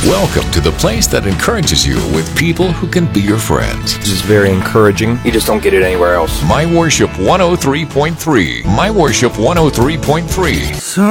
Welcome to the place that encourages you with people who can be your friends. This is very encouraging. You just don't get it anywhere else. My Worship 103.3. My Worship 103.3.